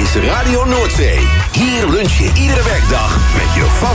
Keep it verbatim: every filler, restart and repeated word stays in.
is Radio Noordzee. Hier lunch je iedere werkdag met je